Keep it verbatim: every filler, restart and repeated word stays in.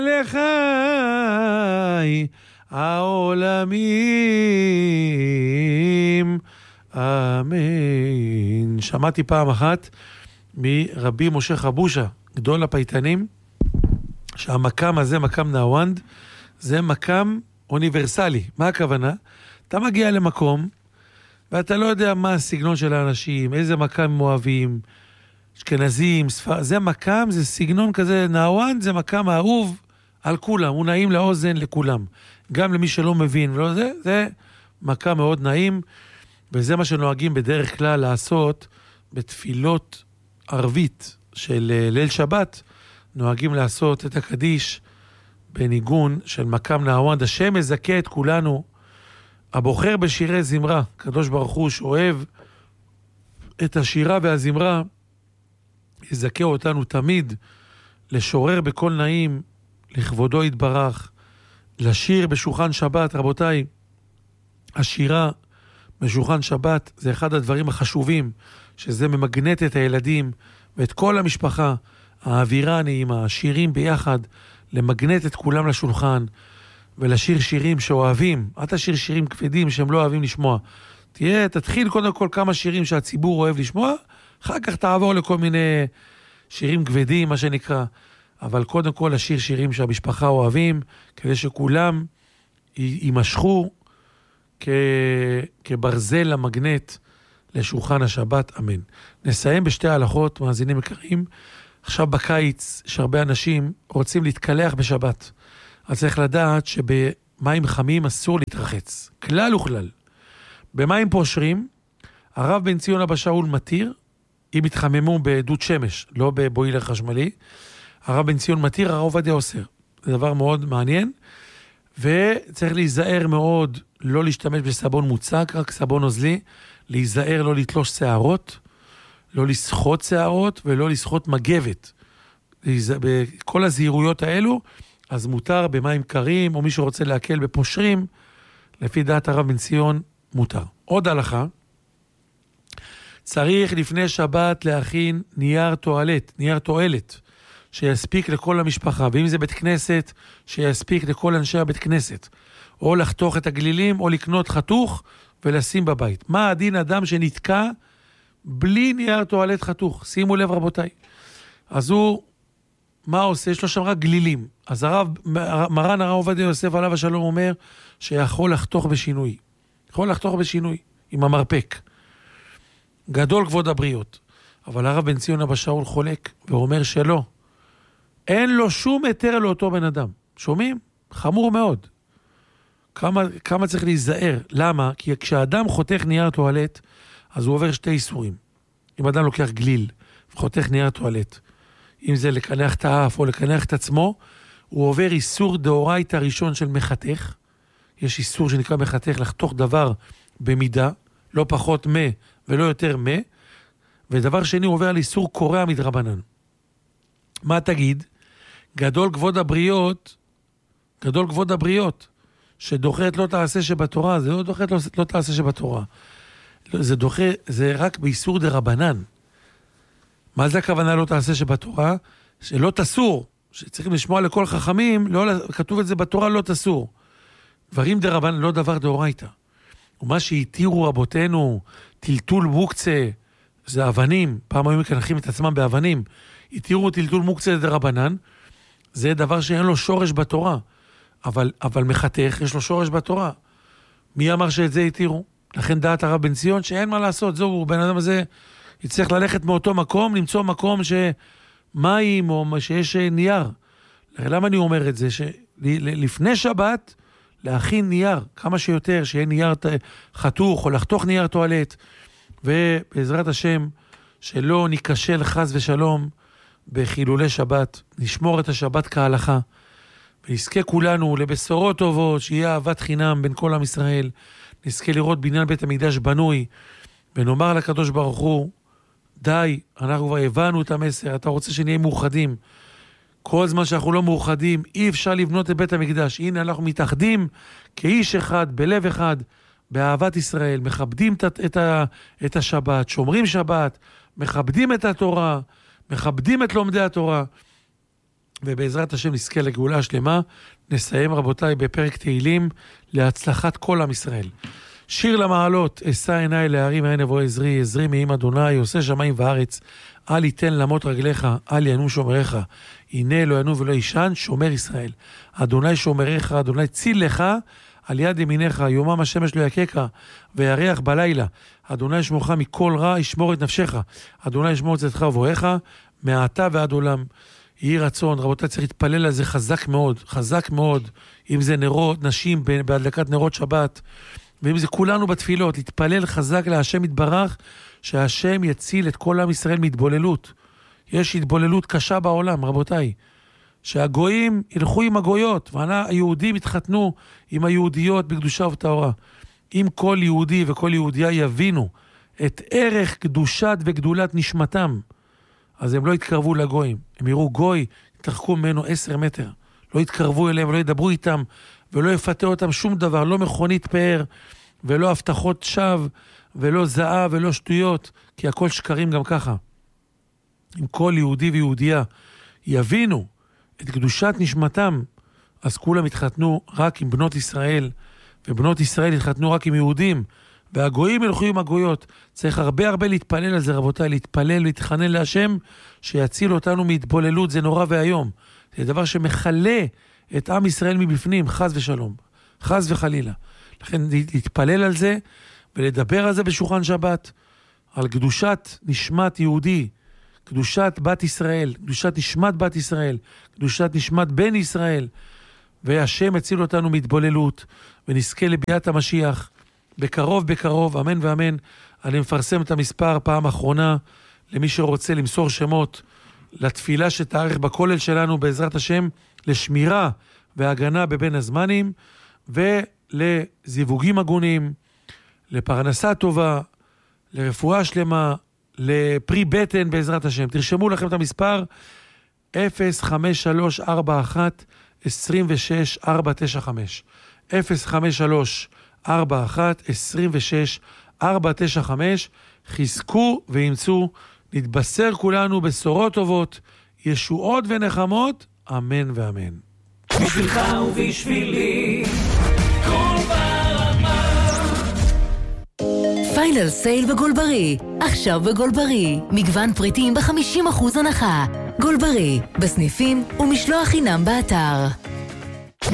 לחי העולמים, אמן. שמעתי פעם אחת מרבי משה חבושה, גדול הפייטנים, שהמקם הזה, מקם נאוונד, זה מקם אוניברסלי. מה הכוונה? אתה מגיע למקום, ואתה לא יודע מה הסגנון של האנשים, איזה מקם הם אוהבים, אשכנזים, ספר... זה מקם, זה סגנון כזה, נאוונד זה מקם האהוב על כולם, הוא נעים לאוזן לכולם. גם למי שלא מבין, ולא זה, זה מקם מאוד נעים, וזה מה שנוהגים בדרך כלל לעשות בתפילות ערבית של ליל שבת, נוהגים לעשות את הקדיש בניגון של מקם נאוונד. השם מזכה את כולנו, הבוחר בשירי זמרה, קדוש ברוך הוא שאוהב את השירה והזמרה, יזכה אותנו תמיד לשורר בכל נעים, לכבודו יתברך, לשיר בשולחן שבת. רבותיי, השירה בשולחן שבת זה אחד הדברים החשובים, שזה ממגנט את הילדים ואת כל המשפחה, האווירה הנעימה, השירים ביחד, למגנט את כולם לשולחן, ולשיר שירים שאוהבים. אל תשיר שירים כבדים שהם לא אוהבים לשמוע. תהיה, תתחיל קודם כל כמה שירים שהציבור אוהב לשמוע, אחר כך תעבור לכל מיני שירים כבדים, מה שנקרא. אבל קודם כל לשיר שירים שהמשפחה אוהבים, כדי שכולם יימשכו כ... כברזל למגנט לשולחן השבת, אמן. נסיים בשתי הלכות, מאזינים יקרים. עכשיו בקיץ, יש הרבה אנשים רוצים להתקלח בשבת. אז צריך לדעת שבמים חמים אסור להתרחץ. כלל וכלל. במים פושרים, הרב בן ציון אבא שאול מתיר, אם התחממו בעדות שמש, לא בבוילר חשמלי. הרב בן ציון מתיר, הרב עובדיה אוסר. זה דבר מאוד מעניין. וצריך להיזהר מאוד, לא להשתמש בסבון מוצק, רק סבון נוזלי. להיזהר לא לתלוש שערות, לא לסחוט שערות ולא לסחוט מגבת. בכל הזהירויות האלו, אז מותר במים קרים, או מי שרוצה להקל בפושרים, לפי דעת הרב בן ציון, מותר. עוד הלכה, צריך לפני שבת להכין נייר טואלט, נייר טואלט, שיספיק לכל המשפחה, ואם זה בית כנסת, שיספיק לכל אנשי הבית כנסת, או לחתוך את הגלילים, או לקנות חתוך, ולשים בבית. מה הדין אדם שנתקע בלי נייר טואלט חתוך? שימו לב רבותיי. אז הוא, מה עושה? יש לו שם רק גלילים. אז הרב, מרן הרב עובדיה יוסף עליו השלום אומר, שיכול לחתוך בשינוי. יכול לחתוך בשינוי, עם המרפק. גדול כבוד הבריות. אבל הרב בן ציון אבא שאול חולק, ואומר שלא. אין לו שום היתר לאותו בן אדם. שומעים? חמור מאוד. כמה, כמה צריך להיזהר. למה? כי כשאדם חותך נייר טואלט, אז הוא עובר שתי איסורים. אם אדם לוקח גליל וחותך נייר טואלט, אם זה לקנח את האף או לקנח את עצמו, הוא עובר איסור דאורייתא הראשון של מחתך. יש איסור שנקרא מחתך, לחתוך דבר במידה, לא פחות מה ולא יותר מה, ודבר שני הוא עובר על איסור קורע מדרבנן. מה תגיד? גדול כבוד הבריות, גדול כבוד הבריות, שדוחת לא תעשה שבתורה, זה לא דוחת לא, לא תעשה שבתורה. זה דוחה, זה רק באיסור דרבנן. מה זה הכוונה לא תעשה שבתורה? שלא תסור, שצריכים לשמוע לכל חכמים, לא, כתוב את זה בתורה לא תסור. דברים דרבנן, לא דבר דאורייתא. ומה שהתירו רבותינו, טלטול מוקצה, זה אבנים, פעם היו מקנחים את עצמם באבנים, התירו טלטול מוקצה דרבנן, זה דבר שאין לו שורש בתורה. אבל, אבל מחתך, יש לו שורש בתורה. מי אמר שאת זה התירו? לכן דעת הרב בן ציון שאין מה לעשות, זהו, בן אדם הזה יצטרך ללכת מאותו מקום, למצוא מקום שמים או שיש נייר. למה אני אומר את זה? שלפני שבת, להכין נייר, כמה שיותר, שיהיה נייר חתוך או לחתוך נייר טואלט, ובעזרת השם, שלא ניקשל חס ושלום בחילולי שבת, נשמור את השבת כהלכה, ונזכה כולנו לבשורות טובות, שיהיה אהבת חינם בין כל עם ישראל, נזכה לראות בניין בית המקדש בנוי, ונאמר לקדוש ברוך הוא, די, אנחנו כבר הבנו את המסר, אתה רוצה שנהיה מאוחדים, כל זמן שאנחנו לא מאוחדים, אי אפשר לבנות את בית המקדש, הנה אנחנו מתאחדים כאיש אחד, בלב אחד, באהבת ישראל, מכבדים את, את, את השבת, שומרים שבת, מכבדים את התורה, מכבדים את לומדי התורה, ובעזרת השם נזכה לגאולה השלמה. נסיים רבותיי בפרק תהילים להצלחת כל עם ישראל. שיר למעלות, אשא עיניי להרים העין אבוא עזרי, עזרי מעם אדוני, עושה שמיים וארץ, אל יתן למות רגליך, אל ינום שומריך, הנה לא ינום ולא ישן, שומר ישראל. אדוני שומריך, אדוני ציל לך, על יד ימיניך, יומם השמש לא יקקה, וירח בלילה. אדוני שמורך מכל רע, ישמור את נפשך. אדוני ישמור את צאתך ובואך, מעתה ועד עולם. יהי רצון, רבותיי, צריך להתפלל על זה חזק מאוד, חזק מאוד, אם זה נרות, נשים בהדלקת נרות שבת, ואם זה כולנו בתפילות, להתפלל חזק להשם יתברך, שהשם יציל את כל עם ישראל מהתבוללות. יש התבוללות קשה בעולם, רבותיי. שהגויים ילכו עם הגויות, והיהודים יתחתנו עם היהודיות בקדושה ובטהרה. אם כל יהודי וכל יהודיה יבינו את ערך קדושת וגדולת נשמתם, אז הם לא יתקרבו לגויים. הם יראו גוי, יתרחקו ממנו עשר מטר. לא יתקרבו אליהם ולא ידברו איתם, ולא יפתה אותם שום דבר, לא מכונית פאר, ולא הבטחות שווא, ולא זהב, ולא שטויות, כי הכל שקרים גם ככה. אם כל יהודי ויהודיה יבינו את קדושת נשמתם, אז כולם יתחתנו רק עם בנות ישראל, ובנות ישראל יתחתנו רק עם יהודים, והגויים ילכו עם הגויות. צריך הרבה הרבה להתפלל על זה, רבותיי, להתפלל, להתחנן להשם, שיציל אותנו מהתבוללות, זה נורא והיום. זה דבר שמחלה את עם ישראל מבפנים, חס ושלום, חס וחלילה. לכן להתפלל על זה, ולדבר על זה בשולחן שבת, על קדושת נשמת יהודי, קדושת בת ישראל, קדושת נשמת בת ישראל, קדושת נשמת בן ישראל, והשם יציל אותנו מהתבוללות, ונזכה לביאת המשיח, בקרוב בקרוב, אמן ואמן. אני מפרסם את המספר פעם אחרונה, למי שרוצה למסור שמות, לתפילה שתארך בכולל שלנו בעזרת השם, לשמירה והגנה בבין הזמנים, ולזיווגים הגונים, לפרנסה טובה, לרפואה שלמה, לפרי בטן בעזרת השם. תרשמו לכם את המספר אפס חמש שלוש ארבע אחת עשרים ושש ארבע תשע חמש אפס חמש שלוש ארבע אחת עשרים ושש ארבע תשע חמש. חזקו וימצאו, נתבשר כולנו בשורות טובות, ישועות ונחמות, אמן ואמן. בשבילך ובשבילי כל ברמה. פיינל סייל בגולברי, עכשיו בגולברי, מגוון פריטים ב-חמישים אחוז הנחה. גולברי, בסניפים ומשלוח חינם באתר.